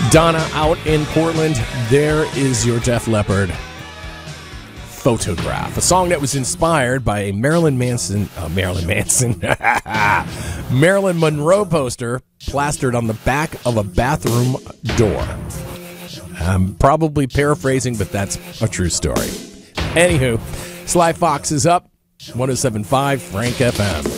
Donna out in Portland. There is your Def Leppard Photograph, a song that was inspired by a Marilyn Monroe poster plastered on the back of a bathroom door. I'm probably paraphrasing, but that's a true story. Anywho, Sly Fox is up. 107.5 Frank FM.